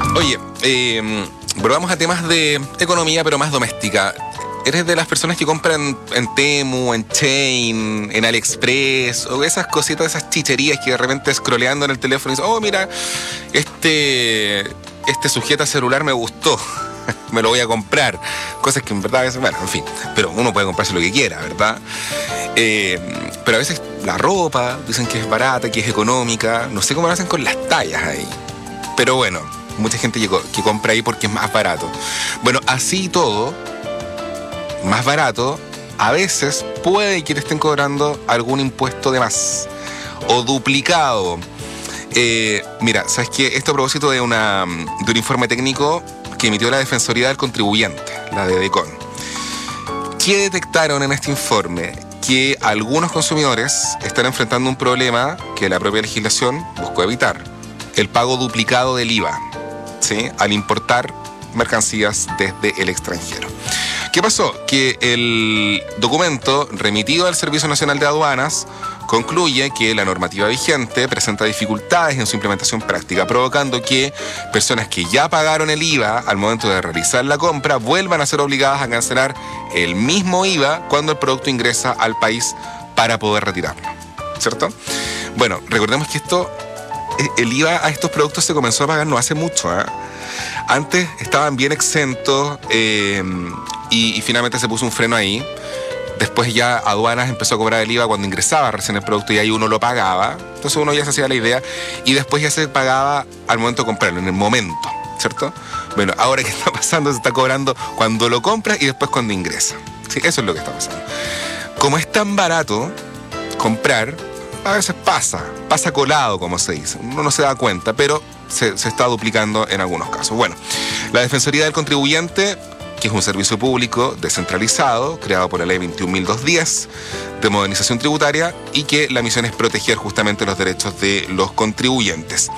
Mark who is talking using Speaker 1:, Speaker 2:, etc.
Speaker 1: Oye, volvamos a temas de economía, pero más doméstica. ¿Eres de las personas que compran en Temu, en Chain, en AliExpress, o esas cositas, esas chicherías que de repente scrolleando en el teléfono y dices, oh, mira, este sujeta celular me gustó, me lo voy a comprar? Cosas que en verdad a veces, bueno, en fin, pero uno puede comprarse lo que quiera, ¿verdad? Pero a veces la ropa, dicen que es barata, que es económica, no sé cómo lo hacen con las tallas ahí. Pero bueno, mucha gente que compra ahí porque es más barato. Bueno, así y todo, más barato, a veces puede que te estén cobrando algún impuesto de más o duplicado. Mira, ¿sabes qué? Esto a propósito de un informe técnico que emitió la Defensoría del Contribuyente, la de DECON. ¿Qué detectaron en este informe? Que algunos consumidores están enfrentando un problema que la propia legislación buscó evitar: el pago duplicado del IVA, ¿sí?, al importar mercancías desde el extranjero. ¿Qué pasó? Que el documento remitido al Servicio Nacional de Aduanas concluye que la normativa vigente presenta dificultades en su implementación práctica, provocando que personas que ya pagaron el IVA al momento de realizar la compra vuelvan a ser obligadas a cancelar el mismo IVA cuando el producto ingresa al país para poder retirarlo, ¿cierto? Bueno, recordemos que el IVA a estos productos se comenzó a pagar no hace mucho, ¿eh? Antes estaban bien exentos y finalmente se puso un freno ahí. Después ya aduanas empezó a cobrar el IVA cuando ingresaba recién el producto y ahí uno lo pagaba. Entonces uno ya se hacía la idea y después ya se pagaba al momento de comprarlo, en el momento, ¿cierto? Bueno, ahora ¿qué está pasando? Se está cobrando cuando lo compras y después cuando ingresa. Sí, eso es lo que está pasando. Como es tan barato comprar, a veces pasa colado, como se dice. Uno no se da cuenta, pero se está duplicando en algunos casos. Bueno, la Defensoría del Contribuyente, que es un servicio público descentralizado, creado por la Ley 21.210 de modernización tributaria, y que la misión es proteger justamente los derechos de los contribuyentes.